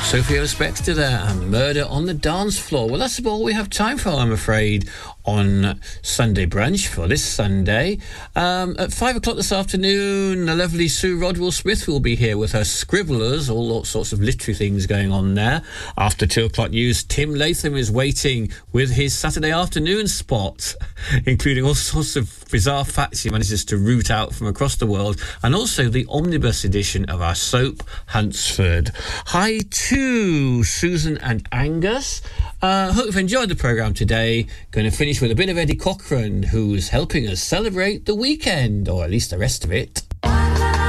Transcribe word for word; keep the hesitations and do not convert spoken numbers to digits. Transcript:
Sophia Spexter there and Murder on the Dance Floor. Well, that's about all we have time for, I'm afraid, on Sunday Brunch for this Sunday. Um, at five o'clock this afternoon, the lovely Sue Rodwell-Smith will be here with her scribblers, all sorts of literary things going on there. After two o'clock news, Tim Latham is waiting with his Saturday afternoon spot, including all sorts of bizarre facts he manages to root out from across the world, and also the omnibus edition of our soap, Huntsford. Hi to Susan and Angus. Uh, hope you've enjoyed the programme today. Going to finish with a bit of Eddie Cochran, who's helping us celebrate the weekend, or at least the rest of it.